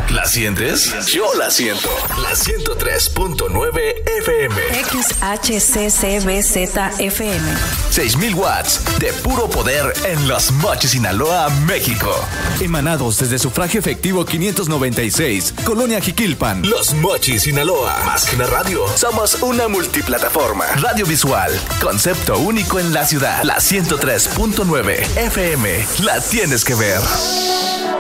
¿La sientes? Yo la siento. La 103.9 FM. XHCCBZFM. 6,000 watts de puro poder en Los Mochis, Sinaloa, México. Emanados desde Sufragio Efectivo 596, Colonia Jiquilpan. Los Mochis, Sinaloa. Más que una radio, somos una multiplataforma. Radio visual, concepto único en la ciudad. La 103.9 FM. La tienes que ver.